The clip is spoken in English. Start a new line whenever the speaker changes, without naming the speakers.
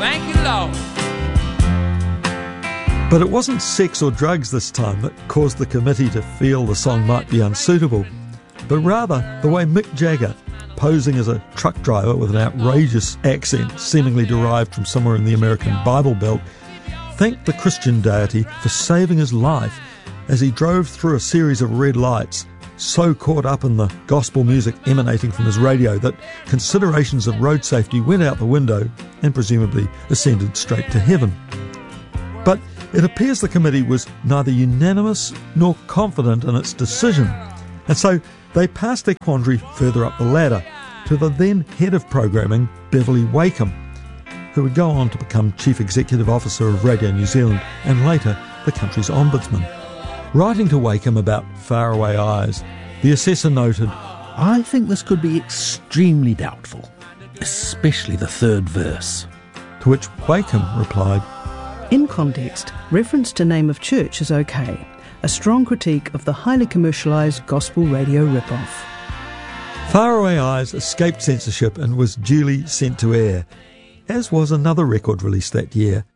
Thank you, Lord.
But it wasn't sex or drugs this time that caused the committee to feel the song might be unsuitable, but rather the way Mick Jagger, posing as a truck driver with an outrageous accent seemingly derived from somewhere in the American Bible Belt, thanked the Christian deity for saving his life as he drove through a series of red lights, so caught up in the gospel music emanating from his radio that considerations of road safety went out the window and presumably ascended straight to heaven. But it appears the committee was neither unanimous nor confident in its decision, and so they passed their quandary further up the ladder to the then head of programming, Beverly Wakeham, who would go on to become Chief Executive Officer of Radio New Zealand and later the country's Ombudsman. Writing to Wakeham about Faraway Eyes, the assessor noted,
"I think this could be extremely doubtful, especially the third verse."
To which Wakeham replied,
"In context, reference to name of church is okay. A strong critique of the highly commercialised gospel radio rip-off."
Faraway Eyes escaped censorship and was duly sent to air, as was another record released that year,